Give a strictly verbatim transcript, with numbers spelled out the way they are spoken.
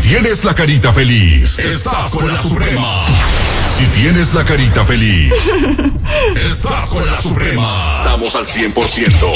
tienes la carita feliz, estás con la Suprema. Si tienes la carita feliz, estás con la Suprema. Estamos al cien por ciento.